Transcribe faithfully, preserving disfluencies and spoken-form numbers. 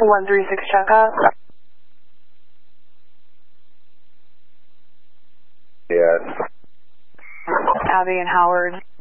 one three six checkup. Yes. Abby and Howard.